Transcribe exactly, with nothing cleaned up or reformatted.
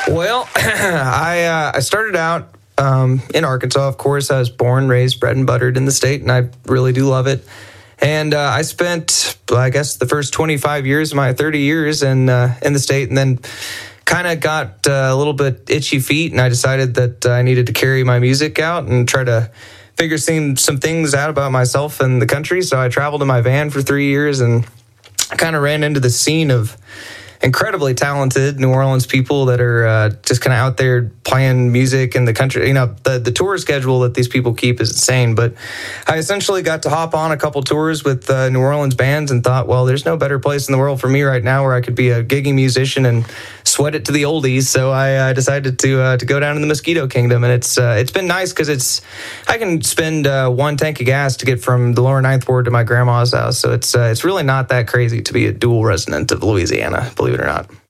Well, I uh, I started out um, in Arkansas, of course. I was born, raised, bred, and buttered in the state, and I really do love it. And uh, I spent, I guess, the first twenty-five years of my thirty years in uh, in the state, and then kind of got uh, a little bit itchy feet, and I decided that I needed to carry my music out and try to figure some, some things out about myself and the country. So I traveled in my van for three years, and I kind of ran into the scene of incredibly talented New Orleans people that are uh, just kind of out there playing music in the country. You know, the, the tour schedule that these people keep is insane, but I essentially got to hop on a couple tours with uh, New Orleans bands and thought, well, there's no better place in the world for me right now where I could be a gigging musician and sweat it to the oldies. So I uh, decided to uh, to go down in the Mosquito Kingdom, and it's uh, it's been nice because it's I can spend uh, one tank of gas to get from the lower Ninth Ward to my grandma's house. So it's uh, it's really not that crazy to be a dual resident of Louisiana, believe it or not.